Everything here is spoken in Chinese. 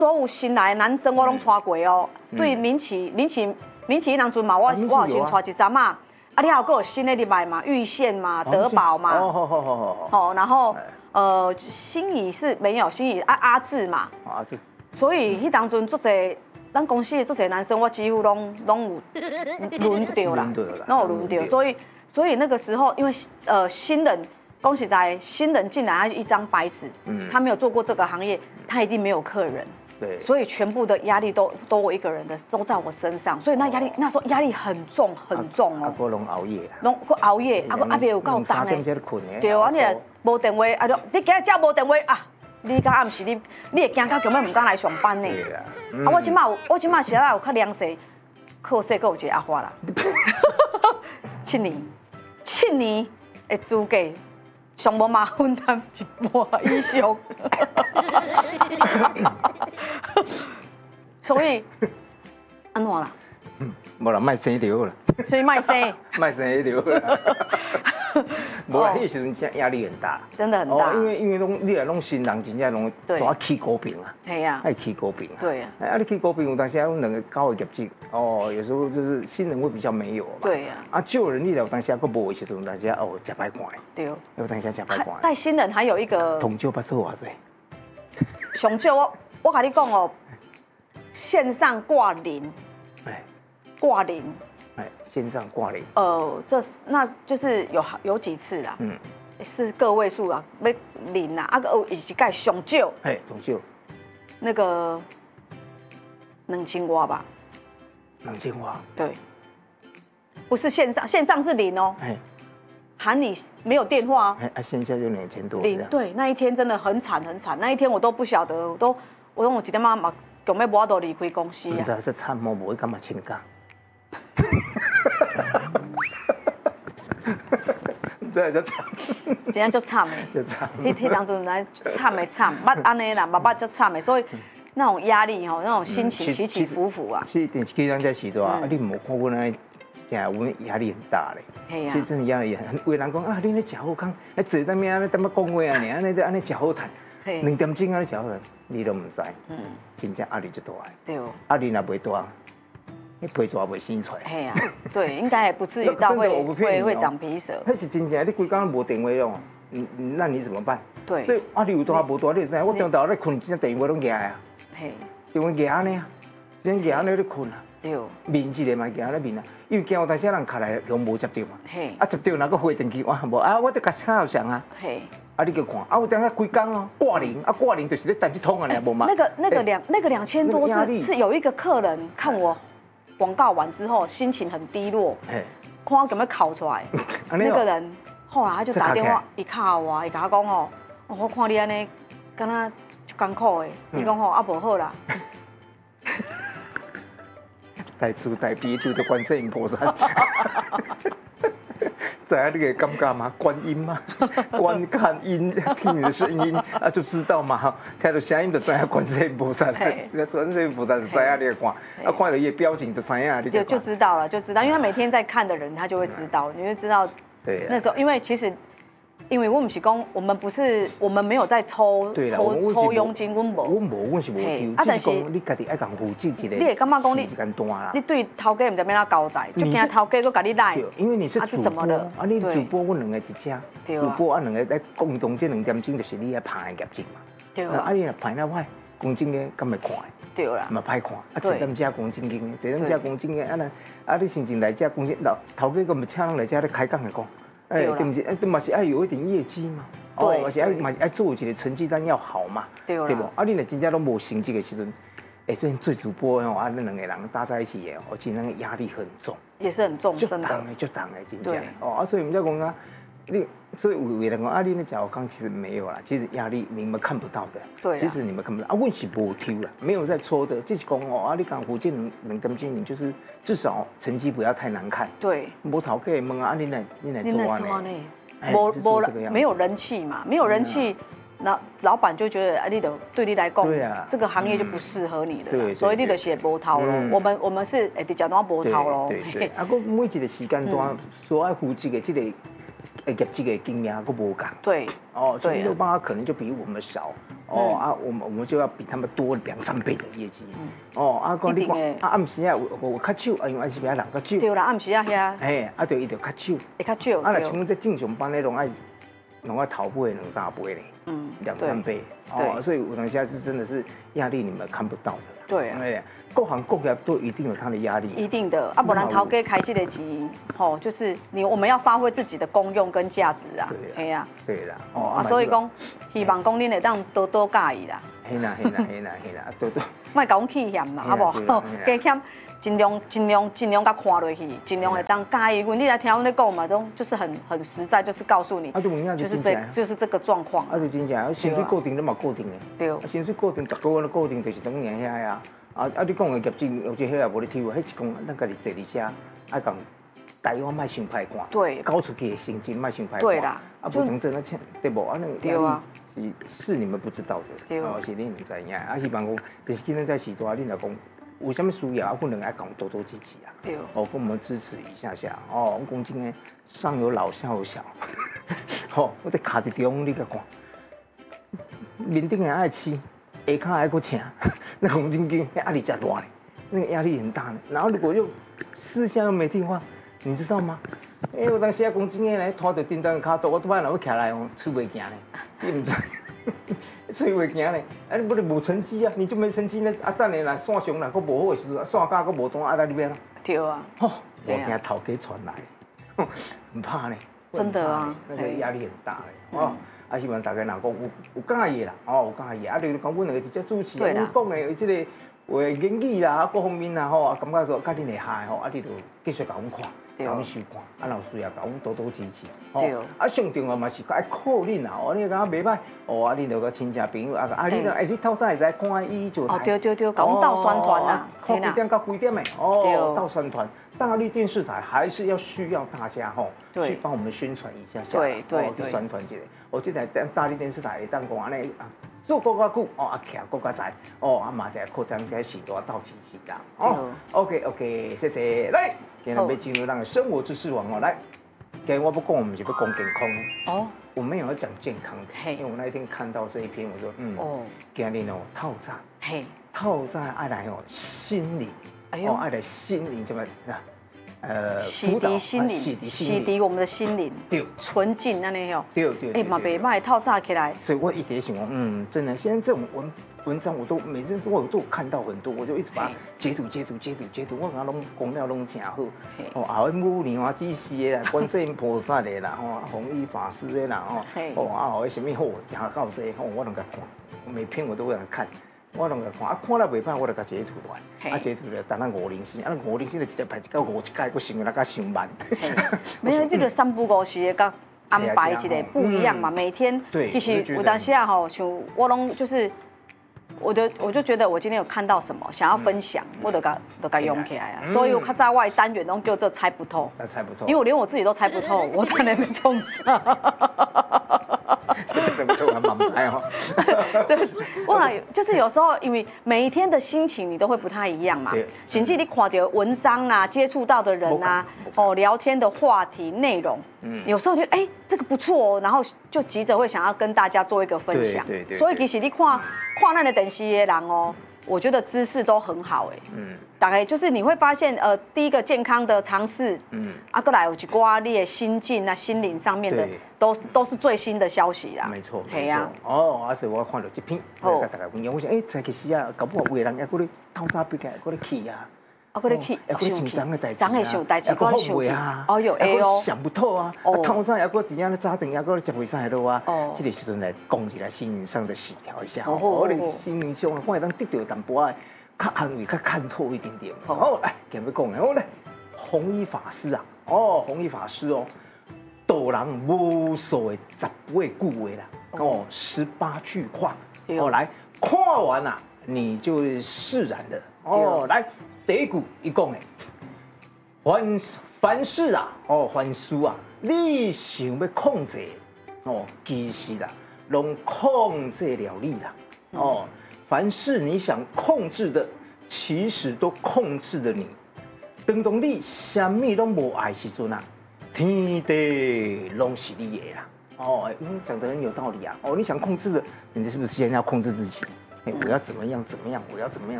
所有新来的男生我拢带过哦。对民企迄当阵嘛，我有先带一站嘛。啊，你还有新的入来嘛，玉县嘛，德宝嘛。哦，然后新义是没有，新义阿志嘛。 阿志。所以迄当阵足侪。咱公司的足侪男生，我几乎拢有轮到啦，拢有轮到，所以那个时候，因为新人，恭喜在新人进来，他一张白纸，他没有做过这个行业，他一定没有客人，对，所以全部的压力都我一个人的，都在我身上，所以那压力那时候压力很重哦。 我拢熬夜， 熬夜，阿别有够重的，对啊，你无电话，你今日只无电话啊。你到暗时你会惊到根本唔敢来上班呢？我即马时啊有较凉势，靠势阁有一个阿花啦。7年的资格，上无嘛分担一半以上。所以安怎啦？ 无啦，卖生就好啦。 所以卖生就好啦。无啊，迄时阵真压力很大， 真的很大。 因为你来弄新人，真正拢都要起高频啊。 系啊， 爱起高频啊。 对啊。 你起高频，有当时有两个高的业绩，有时候就是新人会比较没有嘛。 对呀。 旧人你有当时还无的时阵，当时吃歹看。对。有当时吃歹看。 带新人还有一个。 同就不错啊，所以。 上少我跟你讲哦，线上挂零。挂零。 线上挂零， 那就是有几次啦，是个位数啊，要零啊，也是盖上少， 上少， 那个2000多吧 ，2000多， 对，不是线上是零哦，喊你没有电话线下就2000多， 零，对，那一天真的很惨，那一天我都不晓得，我有一点嘛根本无都离开公司啊， 这是惨么？无干嘛请假？对，就惨， 真正就惨的， 就惨。 迄当阵来惨，捌安尼啦，捌就惨的，所以那种压力吼，那种心情起起伏伏啊。 其实咱在时段，你无看阮安尼，真阮压力很大咧。 系啊。 其实真压力很，有人讲啊，你咧食好康，坐在面安尼踮讲话啊，安尼食好赚，2点钟安尼食好赚，你都唔知，真正压力就大。 对。 压力若袂大。你皮抓袂生出来。 嘿啊，对，应该也不至于到会长皮蛇。 那是真正，你规工无电话用，那你怎么办？ 对。 所以你有大无大，你知影？我中昼咧困，真正电话拢举啊。嘿。电话举安尼啊，真举安尼咧困啊。对。面一个嘛举咧面啊，因为惊有当时人卡来用无接到嘛。嘿。接到那个回电机，无我得甲敲上啊。嘿。你叫看，有当时规工哦挂零就是咧等一通啊，你无嘛？ 那个2000多是有一个客人看我。广告完之后，心情很低落，看我有没有考出来。那个人后来他就打电话一敲我，伊甲我讲哦，我看你安尼，敢若就艰苦的。你讲吼无好啦。 大慈大悲对着观世音菩萨。知影你个感觉吗？观音吗？观看音，听你的声音啊，就知道嘛哈。听到声音就知影观世音菩萨，观世音菩萨就知影你看，看到伊的表情就知影你就知道了，因为他每天在看的人，他就会知道，你就知道。对。那时候，因为其实。因为我们是讲，我们没有在抽佣金，阮是无抽。但是你家己爱讲负责一个， 你会感觉讲你对头家唔知要哪交代，就惊头家佫甲你赖。 因为你是主播，你主播阮两个伫遮，主播两个在共同这2点钟就是你要拍的业绩嘛。对啊。你若拍那歹，公正的敢会看？对啦。嘛歹看，坐咱遮公正经的，坐咱遮公正的，你心情来遮公正，头家佫唔请人来遮咧开讲来讲。对不起，嘛是爱有一点业绩嘛，嘛是爱做一个成绩单要好嘛，对不？你若真正拢无成绩的时阵，最近做主播哦，那2个人搭在一起的，其实那个压力很重， 也是很重，真的， 就当的，真正所以我们在讲啊，所以有人讲你那讲刚其实没有啦，其实压力你们看不到的，对，其实你们看不到问题无抽啦，没有在抽的，就是讲你讲福建2点钟，你就是至少成绩不要太难看，对，无头家问你来做呢， 没有人气嘛，没有人气。老板就觉得你对你来讲，这个行业就不适合你的，所以你就是无头咯。我们是直接当无头咯。 对，每一个时间段所爱负责的这个业绩的经验都无同。对，所以老板可能就比我们少。 哦啊，我们就要比他们多2、3倍的业绩。哦啊，讲你讲暗时啊有较少，因为暗时边人较少。 对啦，暗时啊遐。 嘿，啊对，伊就较少。 会较少。 啊，若像这正常班咧，拢爱头倍2、3倍嘞。2、3倍。哦，所以有当时是真的是压力，你们看不到的。 对啊。 各行各业都一定有它的压力。 一定的，啊，不然头家开这个钱，吼，就是我们要发挥自己的功用跟价值啊。对呀。 对啦。 哦，所以讲，希望讲恁会当多多介意啦。 嘿啦，多多。 莫甲阮气嫌啦，好不好？加欠。尽量甲看落去，尽量会当介意。你来听阮咧讲嘛，都就是很实在，就是告诉你，就是这个状况。 啊，就真正，薪水固定都嘛固定的。 对。 薪水固定，10个月都固定，就是等年遐呀。你讲的业绩，有些遐也无咧抽，迄是讲咱家己坐伫遮，爱讲台湾莫伤歹看。 对。 交出去的薪金莫伤歹看。 对啦。 啊，不成真，对不？ 对啊。 是你们不知道的。 对。 是你唔知影。希望讲，就是今天在时代，你若讲。有啥物需要，我能爱讲多多积极啊！ 对哦，跟我们支持一下下哦。我讲今天上有老下有小，好，我在卡在中，你个看，面顶也爱吃，下骹还搁请，那红晶晶压力真大嘞，那个压力很大呢。然后如果又思想又没听话，你知道吗？我当时啊讲真诶，拖着叮当的骹肚，我拄摆若要起来哦，出袂行嘞，你唔知。吹袂行嘞，你不是无成绩啊？你就没成绩呢？等下来线上啦，佫无好的时阵，线架佫无怎啊？你变啦？ 对啊。 我惊头家传来，唔怕呢。 真的啊， 那个压力很大嘞。哦，希望大家若讲有介意啦，有介意，就是讲阮两个直接主持，阮讲的即个话言语啦，各方面啦，感觉说甲恁会嗨吼，你就继续甲阮看。甲阮收看，若有需要甲阮多多支持。 对。 上重要嘛是爱靠恁啊！你感觉袂歹，恁就个亲戚朋友你透早会使看伊就对，甲阮斗宣传啦。 靠几点到几点的斗宣传。大绿电视台还是要需要大家去帮我们宣传一下下，去宣传一下。这台大绿电视台会当讲安尼做更加久徛更加在嘛就扩张在时代到支持啦。OK， 谢谢。来，今日要进入咱的生活知识网来。今日我不讲，我们是要讲健康我们也要讲健康的，因为我那一天看到这一篇，我说今日透早，透早爱来心灵，爱来心灵怎么洗涤心灵，洗涤我们的心灵，对，纯净安尼对，嘛袂歹，透早起来。 所以我一直想真的，现在这种文章我都每次我都有看到很多，我就一直把它截图，我感觉拢讲了拢真好。后尾武莲花指示的啦，观世音菩萨的啦，弘一法师的啦，后尾什么好，真到这，我拢甲看，每篇我都会来看。我拢来看，看了袂歹，我就甲截图完，截图了，等下504，504就直接排一到5一届，我想那个上慢。 没有，你就3不5时的甲安排一个不一样嘛，每天其实有当时像我拢就是，我就觉得我今天有看到什么想要分享，我都甲用起来啊，所以我较早我的单元拢叫做猜不透，因为我连我自己都猜不透，我当然没中上。对，就是有时候，因为每一天的心情你都会不太一样嘛。甚至你看到文章啊，接触到的人啊，聊天的话题内容，有时候就这个不错然后就急着会想要跟大家做一个分享。所以其实你看咱的电视的人我觉得知都很好大概就是你会发现第一个健康的尝试，过来有一寡你的心境啊、心灵上面的都是最新的消息啦。 没错，没错。所以我看到这篇，我跟大家分享，我想其实搞不好有的人也过来透早比较过来去啊。 过来去， 想脏的代志我想啊，有想不透啊，透早也过一样的早晨也过食袂晒咯啊。这个时阵来讲起来心灵上的洗调一下，我的心灵上看会当得到淡薄仔较安慰、较看透一点点。好，来，今日讲的，好来，弘一法师啊，弘一法师道人无数的18句话啦，18句话，来看完啦，你就释然的。来，第一句伊讲的，凡事啊，凡事啊，你想要控制，其实啦，拢控制了你啦，凡是你想控制的，其实都控制了你。当你什么拢无爱时阵啊，天地拢是你的啦。 哦，讲得很有道理啊。哦，你想控制的，你是不是先要控制自己？我要怎么样？我要怎么样？